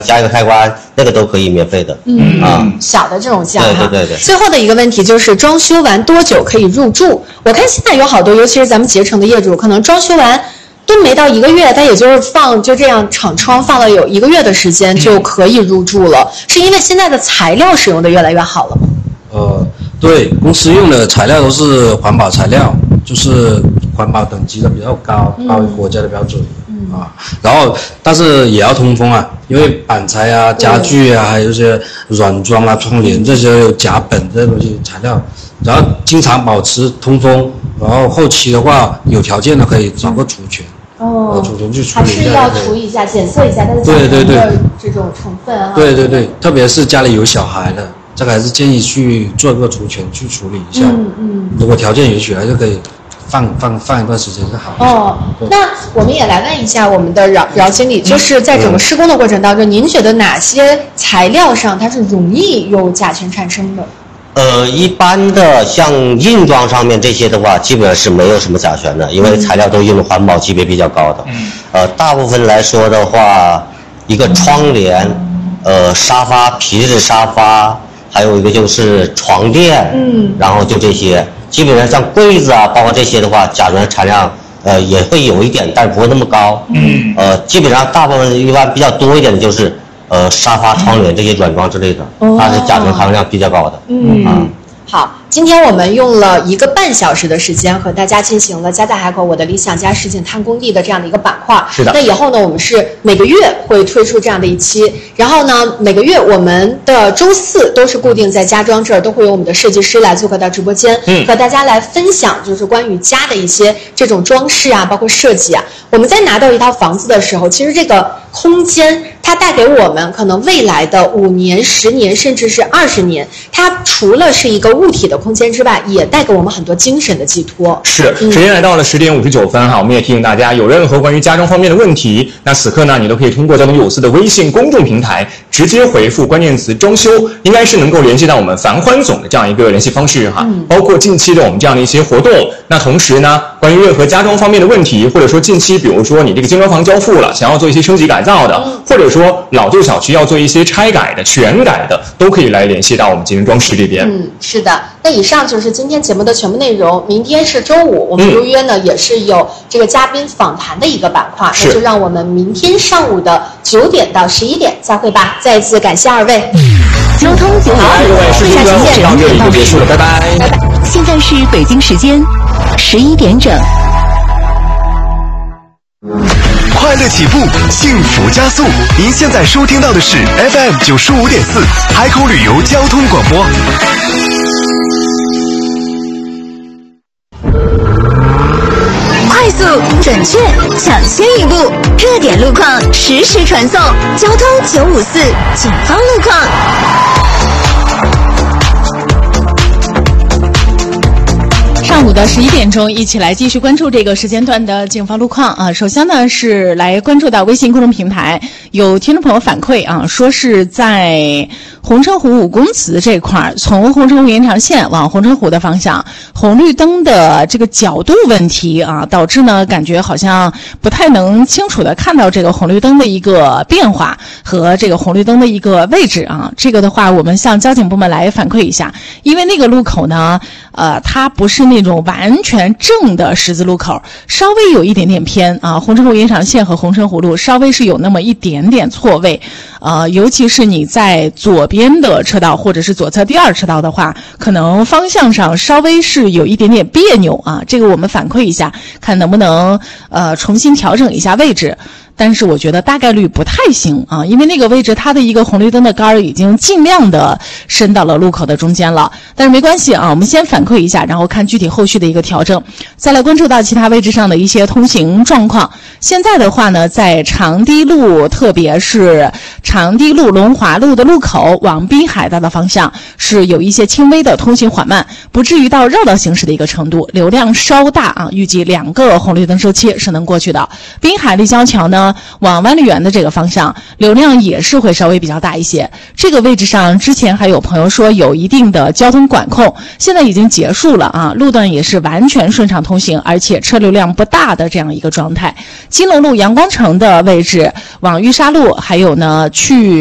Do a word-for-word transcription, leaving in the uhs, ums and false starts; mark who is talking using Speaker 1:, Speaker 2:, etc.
Speaker 1: 加一个开关，那个都可以免费的。
Speaker 2: 嗯
Speaker 1: 啊，
Speaker 2: 小的这种项
Speaker 1: 对对对对。
Speaker 2: 最后的一个问题就是装修完多久可以入住？我看现在有好多，尤其是咱们携程的业主，可能装修完都没到一个月，他也就是放就这样敞窗放了有一个月的时间就可以入住了，嗯、是因为现在的材料使用的越来越好了吗？
Speaker 3: 呃，对，公司用的材料都是环保材料，就是环保等级的比较高，高于国家的标准。嗯啊，然后但是也要通风啊，因为板材啊、家具啊，还有一些软装啊、窗帘这些有甲苯这些东西材料，然后经常保持通风，然后后期的话有条件的可以找个储权，哦，储权去处理一下，
Speaker 2: 还是要除一下、检测一下它的
Speaker 3: 对对对
Speaker 2: 这种成分啊。
Speaker 3: 对对对，特别是家里有小孩的，这个还是建议去做个除权去处理一下。嗯嗯，如果条件允许，还是可以。放放放一段时间是好的。
Speaker 2: 哦，那我们也来问一下我们的饶饶经理，就是在整个施工的过程当中，嗯、您觉得哪些材料上它是容易有甲醛产生的？
Speaker 1: 呃，一般的像硬装上面这些的话，基本上是没有什么甲醛的，因为材料都用的环保级别比较高的。嗯。呃，大部分来说的话，一个窗帘，呃，沙发皮质沙发，还有一个就是床垫，嗯，然后就这些。基本上像柜子啊，包括这些的话，甲醛产量呃也会有一点，但是不会那么高。嗯。呃，基本上大部分一般比较多一点的就是呃沙发、窗帘这些软装之类的，哦、它是甲醛含量比较高的。
Speaker 2: 嗯。啊，好，今天我们用了一个半小时的时间和大家进行了家在海口我的理想家实景探工地的这样的一个板块。
Speaker 4: 是的。
Speaker 2: 那以后呢，我们是每个月会推出这样的一期，然后呢，每个月我们的周四都是固定在家装这儿，都会有我们的设计师来做客到直播间，嗯，和大家来分享就是关于家的一些这种装饰啊，包括设计啊。我们在拿到一套房子的时候，其实这个空间它带给我们可能未来的五年、十年，甚至是二十年，它除了是一个物体的空间之外，也带给我们很多精神的寄托。
Speaker 4: 是，时间来到了十点五十九分哈，我们也提醒大家，有任何关于家装方面的问题，那此刻呢，你都可以通过交通有司的微信公众平台直接回复关键词装修，应该是能够联系到我们樊欢总的这样一个联系方式哈。嗯、包括近期的我们这样的一些活动，那同时呢，关于任何家装方面的问题，或者说近期比如说你这个精装房交付了，想要做一些升级改造的，嗯、或者说老旧小区要做一些拆改的、全改的，都可以来联系到我们金人装饰这边。
Speaker 2: 嗯，是的。那以上就是今天节目的全部内容。明天是周五，我们如约呢、嗯、也是有这个嘉宾访谈的一个板块，那就让我们明天上午的九点到十一点再会吧。再一次感谢二位。
Speaker 5: 交通九点
Speaker 4: 各位，时间到这里就结束了，拜拜。
Speaker 5: 拜拜。现在是北京时间十一点整。
Speaker 6: 快乐起步，幸福加速。您现在收听到的是 F M 九十五点四海口旅游交通广播。
Speaker 5: 快速、准确，抢先一步，热点路况实时传送。交通九五四警方路况。
Speaker 7: 上午的十一点钟，一起来继续关注这个时间段的警方路况啊。首先呢是来关注到微信公众平台，有听众朋友反馈啊，说是在红车湖五公祠这块儿，从红车湖延长线往红车湖的方向，红绿灯的这个角度问题啊，导致呢感觉好像不太能清楚的看到这个红绿灯的一个变化和这个红绿灯的一个位置啊。这个的话，我们向交警部门来反馈一下，因为那个路口呢，呃，它不是那种完全正的十字路口，稍微有一点点偏啊。红车湖延长线和红车湖路稍微是有那么一点点错位，呃，尤其是你在左边的车道或者是左侧第二车道的话，可能方向上稍微是有一点点别扭啊。这个我们反馈一下，看能不能呃重新调整一下位置。但是我觉得大概率不太行啊，因为那个位置它的一个红绿灯的杆儿已经尽量的伸到了路口的中间了。但是没关系啊，我们先反馈一下，然后看具体后续的一个调整。再来关注到其他位置上的一些通行状况。现在的话呢，在长堤路，特别是长堤路、龙华路的路口往滨海大道方向是有一些轻微的通行缓慢，不至于到绕道行驶的一个程度，流量稍大啊，预计两个红绿灯周期是能过去的。滨海立交桥呢，往湾丽园的这个方向流量也是会稍微比较大一些。这个位置上之前还有朋友说有一定的交通管控，现在已经结束了啊，路段也是完全顺畅通行，而且车流量不大的这样一个状态。金龙路阳光城的位置往玉沙路，还有呢去